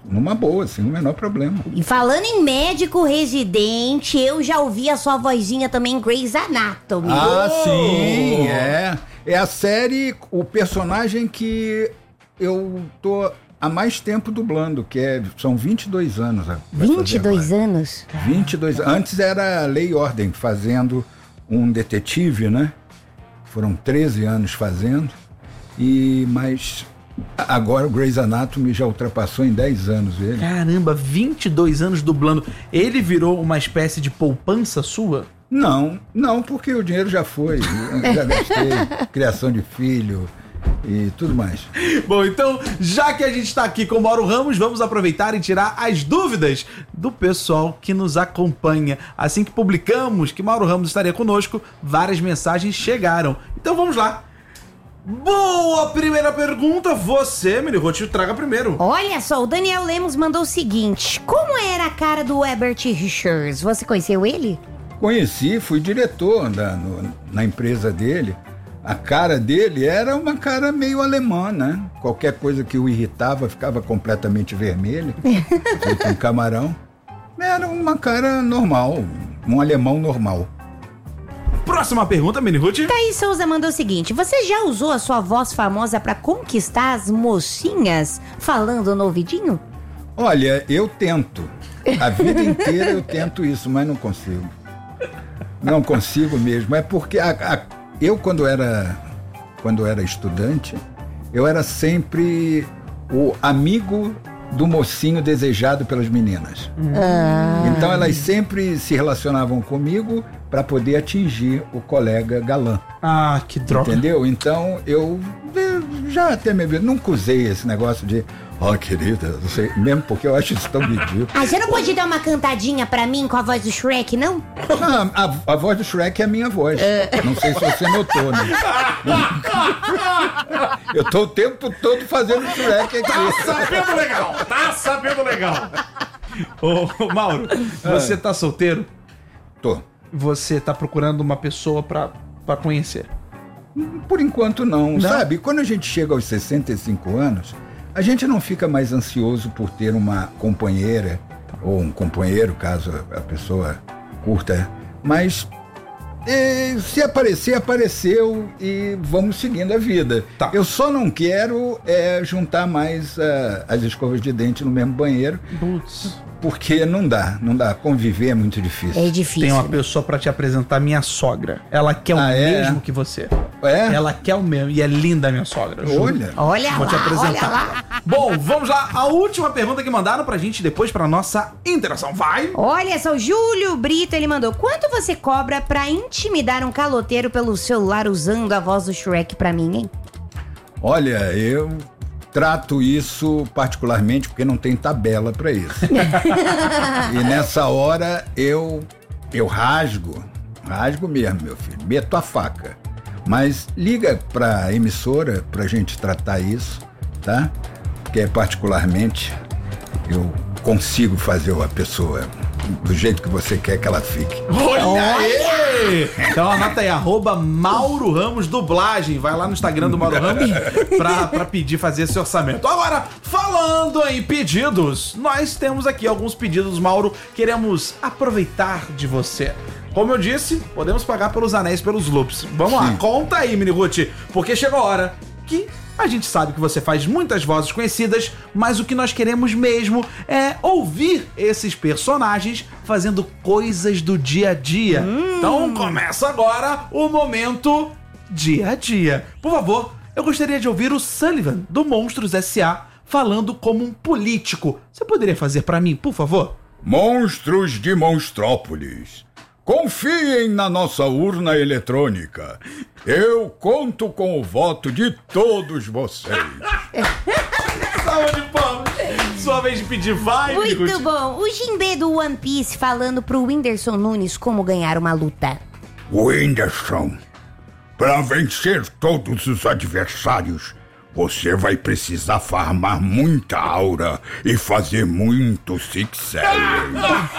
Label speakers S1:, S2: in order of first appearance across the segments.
S1: numa boa, sem o menor problema.
S2: E falando em médico residente, eu já ouvi a sua vozinha também em Grey's Anatomy.
S1: Ah, sim, é. É a série, o personagem que eu tô há mais tempo dublando, são 22 anos.
S2: 22 anos?
S1: 22 anos. Antes era Lei e Ordem, fazendo um detetive, né? Foram 13 anos fazendo, mas agora o Grey's Anatomy já ultrapassou em 10 anos ele.
S3: Caramba, 22 anos dublando. Ele virou uma espécie de poupança sua?
S1: Não, porque o dinheiro já foi, já gastei, criação de filho e tudo mais.
S3: Bom, então, já que a gente está aqui com o Mauro Ramos, vamos aproveitar e tirar as dúvidas do pessoal que nos acompanha. Assim que publicamos que Mauro Ramos estaria conosco, várias mensagens chegaram. Então vamos lá. Boa primeira pergunta, você, Minihote, traga primeiro.
S2: Olha só, o Daniel Lemos mandou o seguinte: como era a cara do Herbert Richards? Você conheceu ele?
S1: Conheci, fui diretor na empresa dele. A cara dele era uma cara meio alemã, né? Qualquer coisa que o irritava ficava completamente vermelho, feito um camarão. Era uma cara normal, um alemão normal.
S3: Próxima pergunta, Minihote.
S2: Thaís Souza mandou o seguinte: você já usou a sua voz famosa pra conquistar as mocinhas falando no ouvidinho?
S1: Olha, eu tento. A vida inteira eu tento isso, mas não consigo. Não consigo mesmo. É porque eu, quando era estudante, eu era sempre o amigo do mocinho desejado pelas meninas. Então elas sempre se relacionavam comigo para poder atingir o colega galã.
S3: Ah, que droga.
S1: Entendeu? Então eu já até nunca usei esse negócio de querida, não sei, mesmo porque eu acho isso tão ridículo.
S2: Você não pode dar uma cantadinha pra mim com a voz do Shrek, não?
S1: Não, a voz do Shrek é a minha voz. Não sei se você notou, né? Eu tô o tempo todo fazendo Shrek aqui.
S3: Tá sabendo legal. Ô, Mauro, você tá solteiro?
S1: Tô.
S3: Você tá procurando uma pessoa pra conhecer?
S1: Por enquanto não. Sabe? Quando a gente chega aos 65 anos, a gente não fica mais ansioso por ter uma companheira ou um companheiro, caso a pessoa curta, mas se aparecer, apareceu e vamos seguindo a vida.
S3: Tá.
S1: Eu só não quero juntar mais as escovas de dente no mesmo banheiro.
S3: Putz.
S1: Porque não dá. Conviver é muito difícil.
S2: É difícil.
S3: Tem uma pessoa pra te apresentar, minha sogra. Ela quer o mesmo que você.
S1: É?
S3: Ela quer o mesmo. E é linda, minha sogra. Juro.
S2: Olha
S3: Vou te apresentar.
S2: lá.
S3: Bom, vamos lá. A última pergunta que mandaram pra gente depois pra nossa interação. Vai!
S2: Olha só, o Júlio Brito, ele mandou: quanto você cobra pra intimidar um caloteiro pelo celular usando a voz do Shrek pra mim, hein?
S1: Olha, eu trato isso particularmente porque não tem tabela para isso. E nessa hora eu rasgo mesmo, meu filho, meto a faca. Mas liga pra emissora pra gente tratar isso, tá? Porque particularmente eu consigo fazer a pessoa do jeito que você quer que ela fique.
S3: Olha aí! Então anota aí, @Mauro Ramos Dublagem. Vai lá no Instagram do Mauro Ramos pra pedir, fazer esse orçamento. Agora, falando em pedidos, nós temos aqui alguns pedidos, Mauro. Queremos aproveitar de você. Como eu disse, podemos pagar pelos anéis, pelos loops. Vamos lá, conta aí, Minihote, porque chegou a hora que a gente sabe que você faz muitas vozes conhecidas, mas o que nós queremos mesmo é ouvir esses personagens fazendo coisas do dia a dia. Então começa agora o momento dia a dia. Por favor, eu gostaria de ouvir o Sullivan, do Monstros S.A., falando como um político. Você poderia fazer pra mim, por favor?
S1: Monstros de Monstrópolis, confiem na nossa urna eletrônica. Eu conto com o voto de todos vocês.
S3: Salve de palmas. Sua vez de pedir, vai,
S2: Muito
S3: Minihote.
S2: bom. O Jinbe do One Piece falando pro Whindersson Nunes como ganhar uma luta.
S1: Whindersson, para vencer todos os adversários, você vai precisar farmar muita aura e fazer muito six-selling.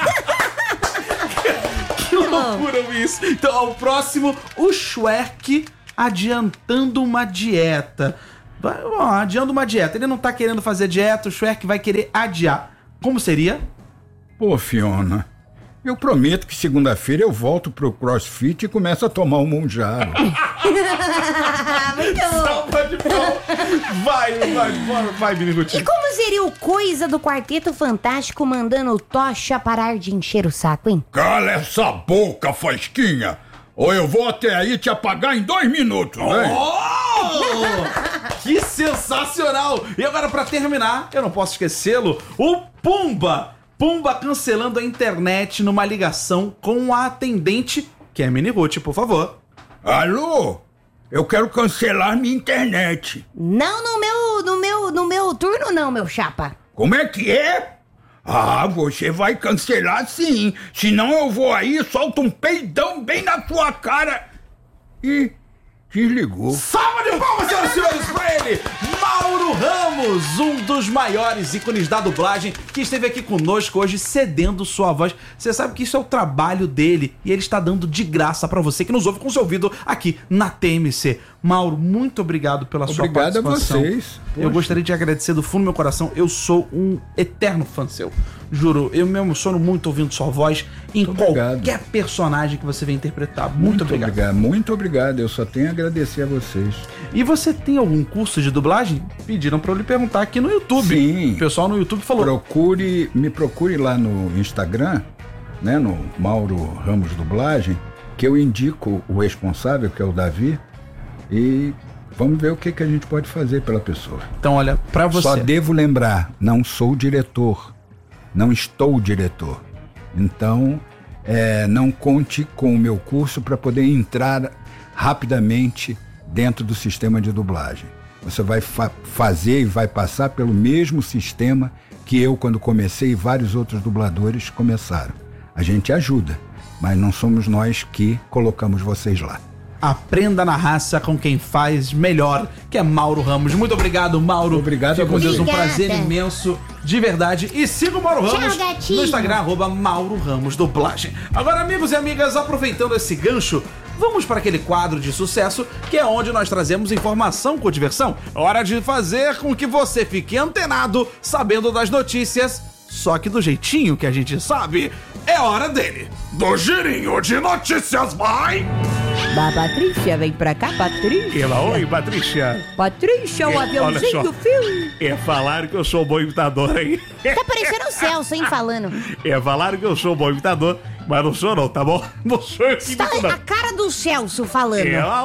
S3: Que loucura isso. Então, ao próximo, o Shrek adiantando uma dieta. adiando uma dieta. Ele não tá querendo fazer dieta, o Shrek vai querer adiar. Como seria?
S1: Pô, Fiona, eu prometo que segunda-feira eu volto pro CrossFit e começo a tomar um Monjaro.
S2: Muito bom.
S3: Salva de palmas. Vai, Minigutinho.
S2: E como seria o Coisa do Quarteto Fantástico mandando o Tocha parar de encher o saco, hein?
S1: Cala essa boca, Fasquinha, ou eu vou até aí te apagar em 2 minutos, né?
S3: Que sensacional! E agora, pra terminar, eu não posso esquecê-lo, o Pumba! Pumba cancelando a internet numa ligação com a atendente, que é a Miniruth, por favor.
S1: Alô? Eu quero cancelar minha internet.
S2: Não no meu turno não, meu chapa.
S1: Como é que é? Ah, você vai cancelar sim. Senão eu vou aí, solto um peidão bem na sua cara. E desligou.
S3: Salva de palmas, senhoras e senhores, pra ele! Mauro Ramos, um dos maiores ícones da dublagem, que esteve aqui conosco hoje cedendo sua voz. Você sabe que isso é o trabalho dele e ele está dando de graça pra você que nos ouve com seu ouvido aqui na TMC. Mauro, muito obrigado pela sua participação.
S1: Obrigado a vocês.
S3: Eu gostaria de agradecer do fundo do meu coração. Eu sou um eterno fã seu. Juro, eu me emociono muito ouvindo sua voz em qualquer personagem que você vem interpretar. Muito obrigado.
S1: Muito obrigado. Eu só tenho a agradecer a vocês.
S3: E você tem algum curso de dublagem? Pediram pra eu lhe perguntar aqui no YouTube.
S1: Sim.
S3: O pessoal no YouTube falou.
S1: Me procure lá no Instagram, né, no Mauro Ramos Dublagem, que eu indico o responsável, que é o Davi, e vamos ver o que a gente pode fazer pela pessoa.
S3: Então, olha, pra você.
S1: Só devo lembrar, não sou diretor, não estou diretor. Então, não conte com o meu curso para poder entrar rapidamente dentro do sistema de dublagem. Você vai fazer e vai passar pelo mesmo sistema que eu, quando comecei, e vários outros dubladores começaram. A gente ajuda, mas não somos nós que colocamos vocês lá.
S3: Aprenda na raça com quem faz melhor, que é Mauro Ramos. Muito obrigado, Mauro.
S1: Obrigado
S3: a você.
S2: Obrigada.
S3: Um prazer imenso, de verdade. E siga o Mauro Ramos
S2: gatinho.
S3: no Instagram, @Mauro Ramos Dublagem. Agora, amigos e amigas, aproveitando esse gancho, vamos para aquele quadro de sucesso, que é onde nós trazemos informação com diversão. Hora de fazer com que você fique antenado, sabendo das notícias, só que do jeitinho que a gente sabe. É hora dele, do girinho de notícias, vai!
S2: Da Patrícia, vem pra cá, Patrícia.
S4: Oi, Patrícia.
S2: Patrícia, o
S4: Olha
S2: aviãozinho
S4: só.
S2: do filme.
S4: Falaram que eu sou um bom imitador, hein?
S2: Tá parecendo o Celso, hein, falando.
S4: Falaram que eu sou um bom imitador, mas não sou não, tá bom? Não sou eu que
S2: Tá
S4: imito, não.
S2: a cara do Celso falando.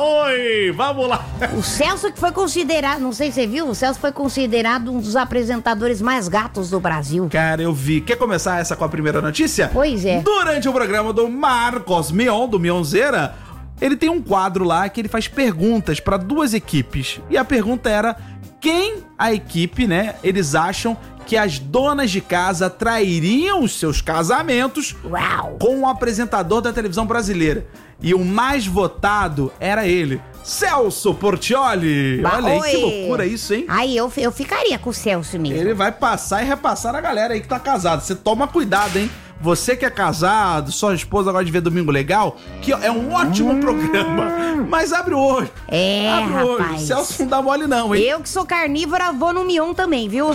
S4: Oi, vamos lá.
S2: O Celso que foi considerado, não sei se você viu, o Celso foi considerado um dos apresentadores mais gatos do Brasil.
S3: Cara, eu vi. Quer começar essa com a primeira notícia?
S2: Pois é.
S3: Durante o programa do Marcos Mion, do Mionzeira, ele tem um quadro lá que ele faz perguntas para 2 equipes. E a pergunta era: quem a equipe, né, eles acham que as donas de casa trairiam os seus casamentos
S2: Uau!
S3: com o apresentador da televisão brasileira. E o mais votado era ele, Celso Portiolli. Olha aí, que loucura isso, hein?
S2: Aí eu ficaria com o Celso mesmo.
S3: Ele vai passar e repassar a galera aí que tá casada. Você toma cuidado, hein? Você que é casado, sua esposa gosta de ver Domingo Legal, que é um ótimo programa. Mas abre o olho. Abre o olho.
S2: Rapaz.
S3: Celso não dá mole não, hein?
S2: Eu que sou carnívora vou no Mion também, viu?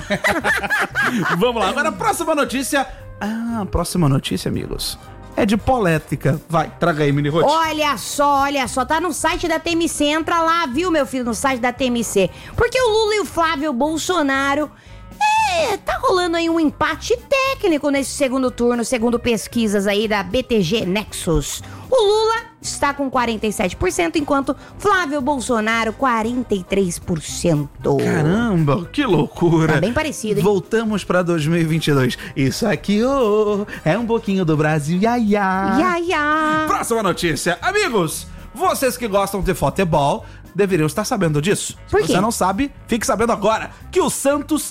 S3: Vamos lá, agora a próxima notícia. Próxima notícia, amigos, é de política. Vai, traga aí, Mini Ruth.
S2: Olha só, tá no site da TMC, entra lá, viu, meu filho, no site da TMC. Porque o Lula e o Flávio Bolsonaro, tá rolando aí um empate técnico nesse segundo turno, segundo pesquisas aí da BTG Nexus. O Lula está com 47%, enquanto Flávio Bolsonaro, 43%.
S3: Caramba, que loucura.
S2: Tá bem parecido, hein?
S3: Voltamos pra 2022. Isso aqui, é um pouquinho do Brasil,
S2: Ia.
S3: Próxima notícia. Amigos, vocês que gostam de futebol deveriam estar sabendo disso.
S2: Por
S3: Se
S2: quê?
S3: você não sabe, fique sabendo agora que o Santos,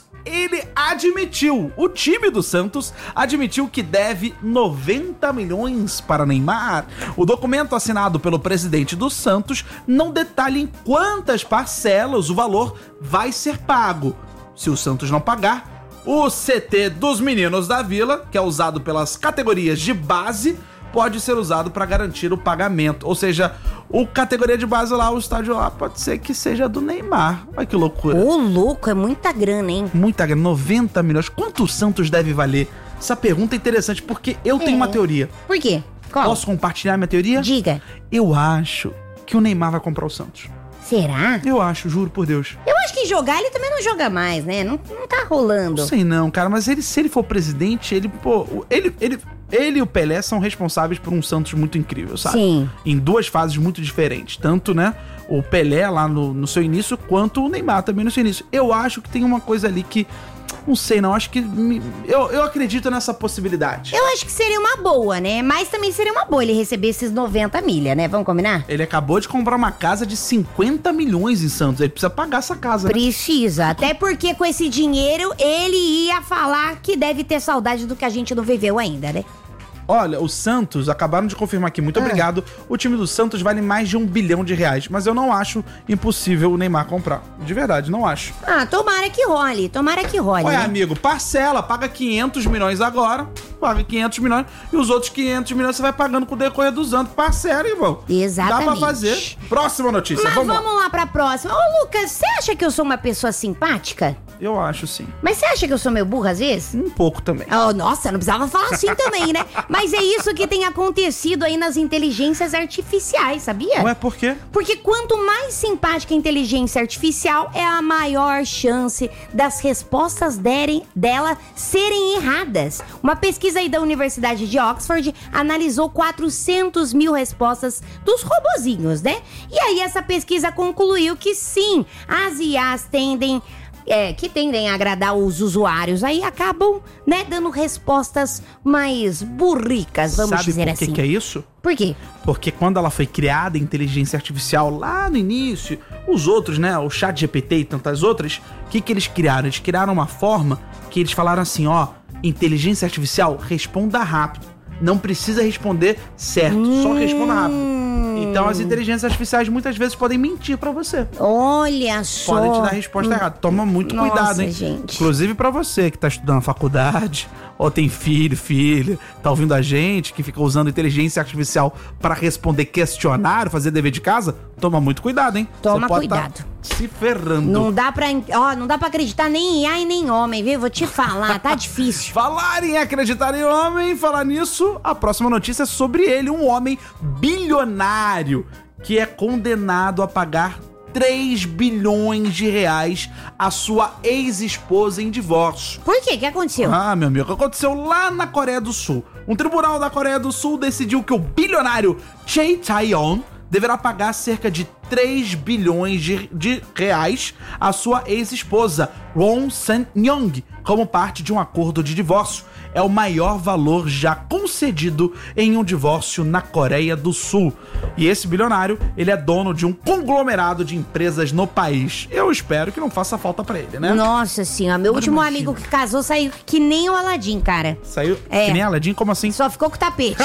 S3: o time do Santos admitiu que deve 90 milhões para Neymar. O documento assinado pelo presidente do Santos não detalha em quantas parcelas o valor vai ser pago. Se o Santos não pagar, o CT dos Meninos da Vila, que é usado pelas categorias de base, pode ser usado para garantir o pagamento. Ou seja, o categoria de base lá, o estádio lá, pode ser que seja do Neymar. Olha que loucura.
S2: Ô, louco, é muita grana, hein?
S3: Muita grana, 90 milhões. Quanto o Santos deve valer? Essa pergunta é interessante porque eu tenho uma teoria.
S2: Por quê? Qual?
S3: Posso compartilhar minha teoria?
S2: Diga.
S3: Eu acho que o Neymar vai comprar o Santos.
S2: Será?
S3: Eu acho, juro por Deus.
S2: Eu acho que jogar ele também não joga mais, né? Não tá rolando.
S3: Não sei não, cara, mas se ele for presidente, ele e o Pelé são responsáveis por um Santos muito incrível, sabe?
S2: Sim.
S3: Em duas fases muito diferentes. Tanto, né, o Pelé lá no seu início, quanto o Neymar também no seu início. Eu acho que tem uma coisa ali que... Não sei, não. Acho que... Eu acredito nessa possibilidade.
S2: Eu acho que seria uma boa, né? Mas também seria uma boa ele receber esses 90 milha, né? Vamos combinar?
S3: Ele acabou de comprar uma casa de 50 milhões em Santos. Ele precisa pagar essa casa, né?
S2: Precisa. Até porque com esse dinheiro ele ia falar que deve ter saudade do que a gente não viveu ainda, né?
S3: Olha, o Santos, acabaram de confirmar aqui, muito obrigado. O time do Santos vale mais de R$1 bilhão, mas eu não acho impossível o Neymar comprar. De verdade, não acho.
S2: Ah, tomara que role,
S3: Olha,
S2: né?
S3: amigo, parcela, paga 500 milhões agora, paga 500 milhões, e os outros 500 milhões você vai pagando com o decorrer dos anos. Parcela, irmão.
S2: Exatamente.
S3: Dá pra fazer. Próxima notícia,
S2: Mas
S3: vamos
S2: vamos lá pra próxima. Ô, Lucas, você acha que eu sou uma pessoa simpática?
S3: Eu acho, sim.
S2: Mas você acha que eu sou meio burra às vezes?
S3: Um pouco também.
S2: Oh, nossa, não precisava falar assim também, né? Mas é isso que tem acontecido aí nas inteligências artificiais, sabia?
S3: Ué, por quê?
S2: Porque quanto mais simpática a inteligência artificial, é a maior chance das respostas dela serem erradas. Uma pesquisa aí da Universidade de Oxford analisou 400 mil respostas dos robozinhos, né? E aí essa pesquisa concluiu que sim, as IAs tendem a agradar os usuários, aí acabam, né, dando respostas mais burricas, vamos dizer assim.
S3: Sabe por que é isso?
S2: Por quê?
S3: Porque quando ela foi criada, a inteligência artificial, lá no início, os outros, né, o ChatGPT e tantas outras, o que eles criaram? Eles criaram uma forma que eles falaram assim, ó, inteligência artificial, responda rápido. Não precisa responder certo, só responda rápido. Então as inteligências artificiais muitas vezes podem mentir pra você.
S2: Olha só.
S3: Podem te dar a resposta errada. Toma muito cuidado, hein?
S2: Gente.
S3: Inclusive pra você que tá estudando na faculdade, ou tem filha, tá ouvindo a gente, que fica usando inteligência artificial pra responder questionário, fazer dever de casa, toma muito cuidado, hein?
S2: Toma
S3: você pode
S2: cuidado.
S3: Tá se ferrando.
S2: Não dá pra acreditar nem em IA e nem em homem, viu? Vou te falar, tá difícil.
S3: Falar em acreditar em homem, falar nisso, a próxima notícia é sobre ele, um homem bilionário que é condenado a pagar 3 bilhões de reais à sua ex-esposa em divórcio.
S2: Por quê? O que aconteceu?
S3: Ah, meu amigo, aconteceu lá na Coreia do Sul. Um tribunal da Coreia do Sul decidiu que o bilionário Chae Tae-yeon deverá pagar cerca de 3 bilhões de reais à sua ex-esposa, Won San-young, como parte de um acordo de divórcio. É o maior valor já concedido em um divórcio na Coreia do Sul. E esse bilionário, ele é dono de um conglomerado de empresas no país. Eu espero que não faça falta pra ele, né?
S2: Nossa senhora, meu último amigo que casou saiu que nem o Aladim, cara.
S3: Saiu que nem Aladim? Como assim?
S2: Só ficou com o tapete.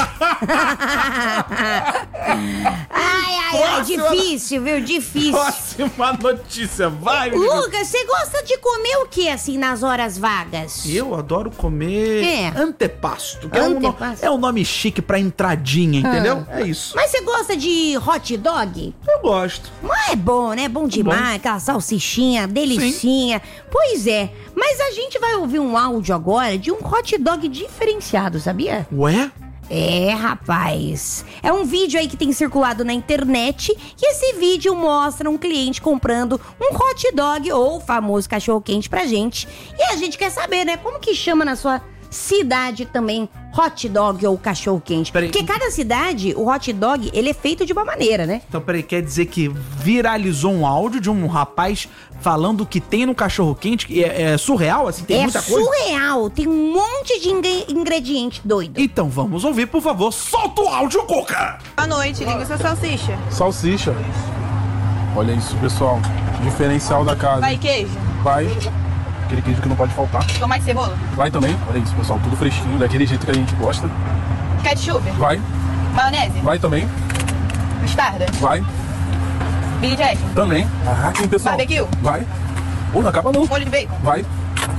S2: ai, difícil, viu? Difícil.
S3: Próxima notícia, vai, menino.
S2: Lucas, você gosta de comer o que, assim, nas horas vagas?
S3: Eu adoro comer antepasto. Que
S2: Antepasto.
S3: É um nome chique pra entradinha, entendeu? É isso.
S2: Mas você gosta de hot dog?
S3: Eu gosto.
S2: Mas é bom, né? Bom demais, aquela salsichinha, delicinha. Pois é, mas a gente vai ouvir um áudio agora de um hot dog diferenciado, sabia?
S3: Ué?
S2: É, rapaz. É um vídeo aí que tem circulado na internet e esse vídeo mostra um cliente comprando um hot dog ou o famoso cachorro-quente pra gente. E a gente quer saber, né, como que chama na sua cidade também hot dog ou cachorro-quente? Porque cada cidade, o hot dog, ele é feito de uma maneira, né?
S3: Então, peraí, quer dizer que viralizou um áudio de um rapaz falando o que tem no cachorro-quente? É surreal, assim? Tem muita coisa?
S2: É surreal, tem um monte de ingrediente doido.
S3: Então vamos ouvir, por favor. Solta o áudio, Coca!
S5: Boa noite, liga sua salsicha.
S6: Salsicha. Olha isso, pessoal. Diferencial da casa.
S5: Vai queijo?
S6: Vai. Aquele queijo que não pode faltar.
S5: Tomate e cebola?
S6: Vai também. Olha isso, pessoal. Tudo fresquinho, daquele jeito que a gente gosta.
S5: Ketchup?
S6: Vai.
S5: Maionese?
S6: Vai também.
S5: Mostarda?
S6: Vai.
S5: Big Jack?
S6: Também. Sim, pessoal.
S5: Barbecue?
S6: Vai. Não acaba não.
S5: Molho de bacon?
S6: Vai.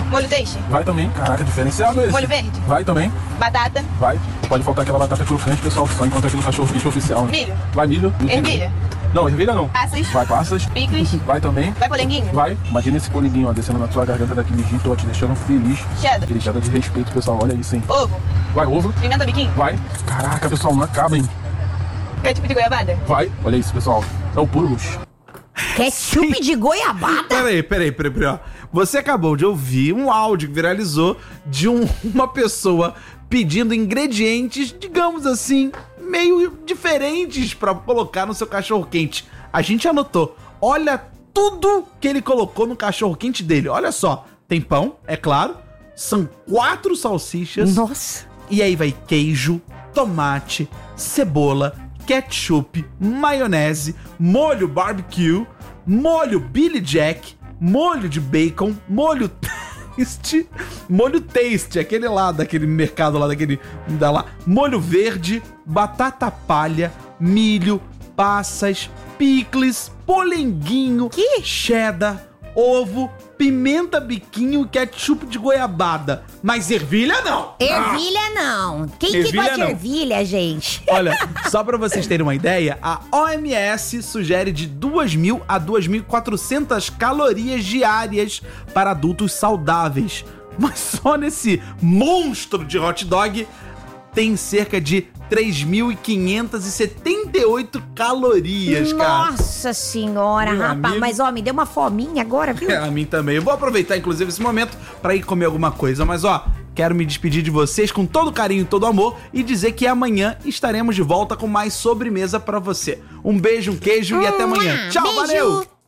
S5: Molho taste.
S6: Vai também. Caraca, diferenciado esse.
S5: Molho verde.
S6: Vai também.
S5: Batata.
S6: Vai. Pode faltar aquela batata crocante, pessoal, que só encontra aqui no cachorro quente oficial. Né?
S5: Milho.
S6: Vai milho.
S5: Ervilha.
S6: Não, ervilha não.
S5: Passas.
S6: Vai passas.
S5: Picles.
S6: Vai também.
S5: Vai polenguinho.
S6: Vai. Imagina esse polenguinho, ó, descendo na tua garganta daquele jeito, ó, te deixando feliz.
S5: Cheddar.
S6: Aquele cheddar de respeito, pessoal. Olha isso, hein.
S5: Ovo.
S6: Vai, ovo.
S5: Pimenta biquinho.
S6: Vai. Caraca, pessoal, não acaba, hein.
S5: Ketchup de goiabada.
S6: Vai. Olha isso, pessoal. É o puro luxo.
S2: Ketchup de goiabada?
S3: Peraí, ó. Você acabou de ouvir um áudio que viralizou de uma pessoa pedindo ingredientes, digamos assim, meio diferentes pra colocar no seu cachorro-quente. A gente anotou. Olha tudo que ele colocou no cachorro-quente dele. Olha só. Tem pão, é claro. São 4 salsichas.
S2: Nossa.
S3: E aí vai queijo, tomate, cebola, ketchup, maionese, molho barbecue, molho Billy Jack, molho de bacon, molho taste, aquele lá, daquele mercado lá, molho verde, batata palha, milho, passas, picles, polenguinho, cheddar, ovo, pimenta biquinho e ketchup de goiabada. Mas ervilha não!
S2: Ervilha não. Quem que
S3: Ervilha
S2: gosta de
S3: não.
S2: ervilha, gente?
S3: Olha, só pra vocês terem uma ideia, a OMS sugere de 2.000 a 2.400 calorias diárias para adultos saudáveis. Mas só nesse monstro de hot dog tem cerca de 3.578 calorias, cara.
S2: Nossa senhora,
S3: Meu
S2: rapaz.
S3: amigo.
S2: Mas, ó, me deu uma fominha agora, viu?
S3: É, a mim também. Eu vou aproveitar, inclusive, esse momento pra ir comer alguma coisa. Mas, ó, quero me despedir de vocês com todo carinho e todo amor e dizer que amanhã estaremos de volta com mais sobremesa pra você. Um beijo, um queijo e até amanhã. Tchau,
S2: Beijo.
S3: valeu!